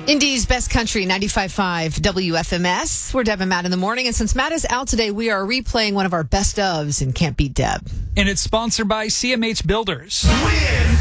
Indy's Best Country, 95.5 WFMS. We're Deb and Matt in the morning. And since Matt is out today, we are replaying one of our best ofs in Can't Beat Deb. And it's sponsored by CMH Builders. Win